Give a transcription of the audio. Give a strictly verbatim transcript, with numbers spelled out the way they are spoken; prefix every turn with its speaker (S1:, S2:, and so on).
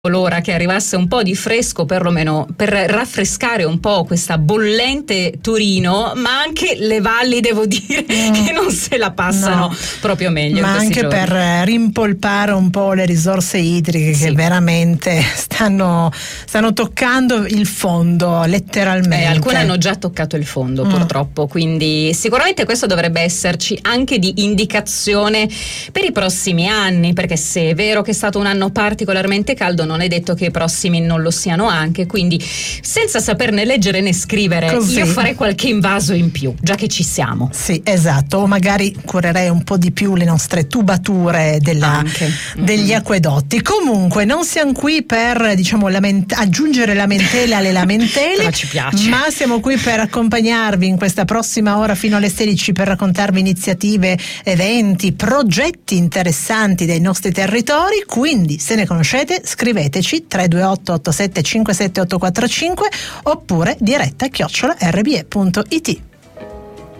S1: l'ora che arrivasse un po' di fresco, perlomeno per raffrescare un po' questa bollente Torino, ma anche le valli, devo dire, mm. che non se la passano no. proprio meglio.
S2: Ma anche
S1: giorni.
S2: per rimpolpare un po' le risorse idriche sì. che veramente stanno, stanno toccando il fondo, letteralmente.
S1: Eh, alcune hanno già toccato il fondo, mm. purtroppo, quindi sicuramente questo dovrebbe esserci anche di indicazione per i prossimi anni, perché se è vero che è stato un anno particolarmente caldo, non è detto che i prossimi non lo siano anche, quindi senza saperne leggere né scrivere Così. io farei qualche invaso in più, già che ci siamo.
S2: Sì, esatto, o magari curerei un po' di più le nostre tubature della, degli mm-hmm. acquedotti. Comunque non siamo qui per, diciamo, lament- aggiungere lamentele alle lamentele,
S1: ma ci piace.
S2: Ma siamo qui per accompagnarvi in questa prossima ora fino alle sedici per raccontarvi iniziative, eventi, progetti interessanti dei nostri territori, quindi se ne conoscete scriveteci tre due otto otto sette cinque sette otto quattro cinque oppure diretta chiocciola erre bi e punto it.